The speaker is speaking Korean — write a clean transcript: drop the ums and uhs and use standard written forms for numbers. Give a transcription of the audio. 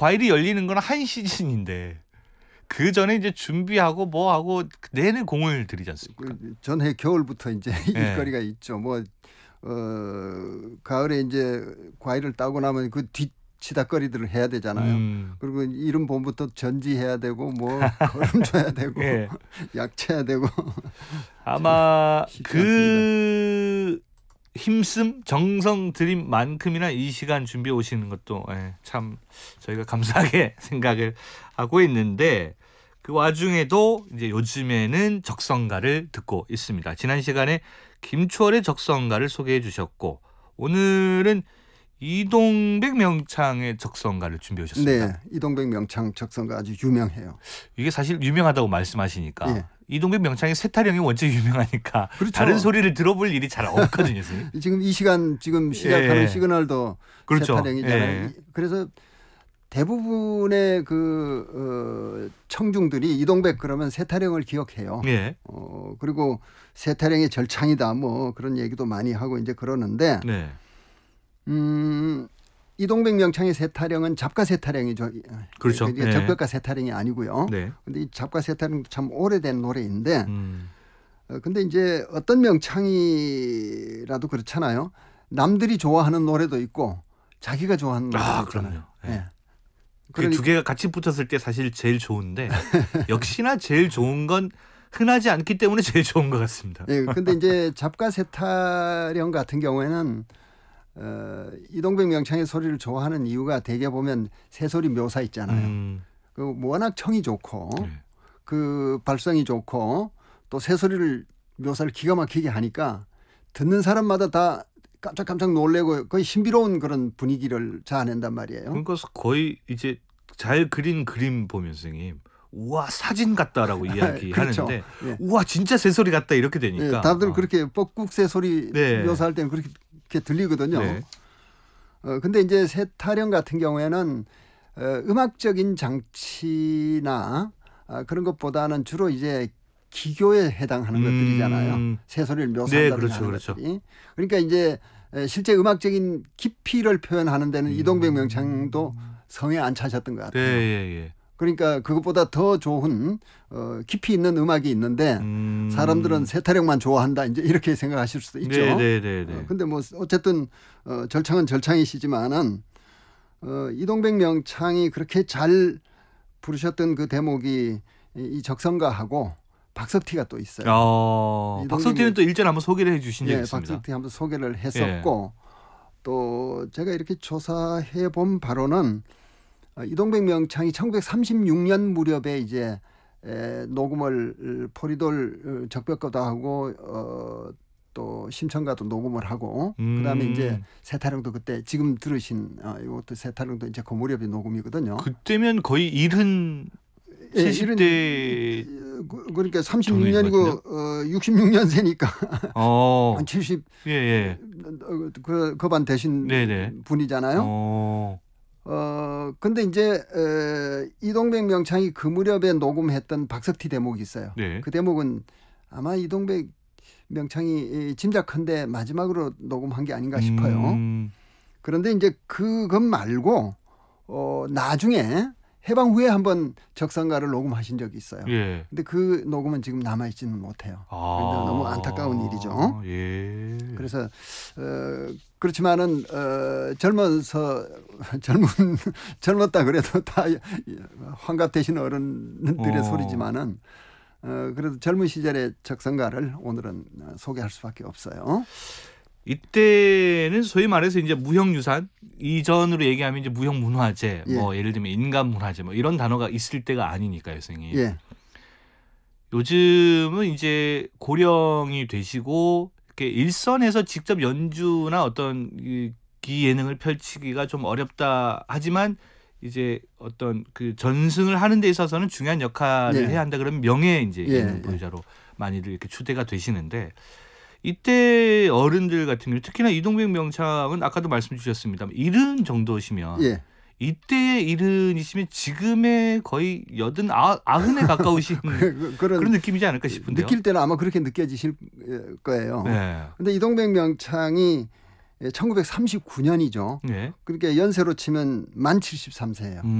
과일이 열리는 건 한 시즌인데 그 전에 이제 준비하고 뭐 하고 내내 공을 들이지 않습니까? 전해 겨울부터 이제 예. 일거리가 있죠. 뭐 가을에 이제 과일을 따고 나면 그 뒤치다거리들을 해야 되잖아요. 그리고 이른 봄부터 전지해야 되고 뭐 거름 줘야 되고 예. 약쳐야 되고 아마 쉽지 그 힘씀 정성 들인 만큼이나 이 시간 준비해 오시는 것도 참 저희가 감사하게 생각을 하고 있는데 그 와중에도 이제 요즘에는 적성가를 듣고 있습니다. 지난 시간에 김추월의 적성가를 소개해 주셨고 오늘은 이동백 명창의 적성가를 준비해 오셨습니다. 네, 이동백 명창 적성가 아주 유명해요. 이게 사실 유명하다고 말씀하시니까 예. 이동백 명창의 세타령이 원체 유명하니까 그렇죠. 다른 소리를 들어볼 일이 잘 없거든요. 선생님. 지금 이 시간 지금 시작하는 예. 시그널도 그렇죠. 세타령이잖아요. 예. 그래서 대부분의 그 청중들이 이동백 그러면 세타령을 기억해요. 예. 그리고 세타령의 절창이다 뭐 그런 얘기도 많이 하고 이제 그러는데 네. 이동백 명창의 세타령은 잡가 세타령이죠. 그렇죠. 이게 적벽가 세타령이 아니고요. 네. 근데 이 잡가 세타령도 참 오래된 노래인데 근데 이제 어떤 명창이라도 그렇잖아요. 남들이 좋아하는 노래도 있고 자기가 좋아하는 노래도 있잖아요. 그럼요. 예. 네. 그 두 개가 같이 붙었을 때 사실 제일 좋은데 역시나 제일 좋은 건 흔하지 않기 때문에 제일 좋은 것 같습니다. 예. 근데 이제 잡가 세타령 같은 경우에는 이동백 명창의 소리를 좋아하는 이유가 대개 보면 새소리 묘사 있잖아요. 그 워낙 청이 좋고 그 발성이 좋고 또 새소리를 묘사를 기가 막히게 하니까 듣는 사람마다 다 깜짝깜짝 놀래고 거의 신비로운 그런 분위기를 자아낸단 말이에요. 그러니까 거의 이제 잘 그린 그림 보면 선생님 우와 사진 같다라고 이야기하는데 그렇죠. 예. 우와 진짜 새소리 같다 이렇게 되니까. 예, 다들 그렇게 뻑국 새소리 묘사할 때는 그렇게 들리거든요. 네. 근데 이제 세타령 같은 경우에는 음악적인 장치나 그런 것보다는 주로 이제 기교에 해당하는 것들이잖아요. 새소리를 묘사한다든가 그렇죠, 하는 그렇죠. 것들이. 그러니까 이제 실제 음악적인 깊이를 표현하는 데는 이동백 명창도 성에 안 차셨던 것 같아요. 네. 그러니까 그것보다 더 좋은 깊이 있는 음악이 있는데 사람들은 세타령만 좋아한다 이제 이렇게 생각하실 수도 있죠. 네. 근데 뭐 어쨌든 절창은 절창이시지만은 이동백 명창이 그렇게 잘 부르셨던 그 대목이 이 적성가하고 박석티가 또 있어요. 박석티는 또 일전에 한번 소개를 해주신 적이 있습니다. 박석티 한번 소개를 했었고 또 제가 이렇게 조사해 본 바로는 이동백 명창이 1936년 무렵에 이제 녹음을 포리돌 적벽가도 하고 또 심청가도 녹음을 하고 그다음에 이제 세타령도 그때 지금 들으신 이것도 세타령도 이제 그 무렵의 녹음이거든요. 그때면 거의 70대 그러니까 36년이고 66년생이니까 한 70 그반 되신 분이잖아요. 근데 이제 이동백 명창이 그 무렵에 녹음했던 박석티 대목이 있어요. 그 대목은 아마 이동백 명창이 짐작컨대 마지막으로 녹음한 게 아닌가 싶어요. 그런데 이제 그것 말고 나중에 해방 후에 한번 적성가를 녹음하신 적이 있어요. 근데 그 녹음은 지금 남아있지는 못해요. 너무 안타까운 일이죠. 그래서 그렇지만은 젊었다 그래도 다 환갑되신 어른들의 소리지만은 그래도 젊은 시절의 적성가를 오늘은 소개할 수밖에 없어요. 이때는 소위 말해서 이제 무형유산 이전으로 얘기하면 이제 무형문화재 뭐 예를 들면 인간문화재 뭐 이런 단어가 있을 때가 아니니까요, 선생님. 요즘은 이제 고령이 되시고 이렇게 일선에서 직접 연주나 어떤 기 예능을 펼치기가 좀 어렵다 하지만 이제 어떤 그 전승을 하는 데 있어서는 중요한 역할을 해야 한다 그러면 명예 이제 예능 보유자로 많이들 이렇게 추대가 되시는데 이때 어른들 같은 경우 특히나 이동백 명창은 아까도 말씀 주셨습니다. 70 정도시면 이때의 70이시면 지금의 거의 80, 90에 가까우신 그런 느낌이지 않을까 싶은데요. 느낄 때는 아마 그렇게 느껴지실 거예요. 그런데 이동백 명창이 1939년이죠. 그러니까 연세로 치면 만 73세예요.